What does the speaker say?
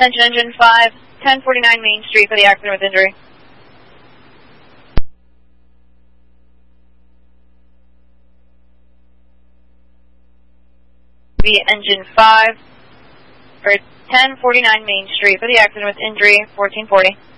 Attention engine 5, 1049 Main Street for the accident with injury. The engine 5 for 1049 Main Street for the accident with injury, 1440.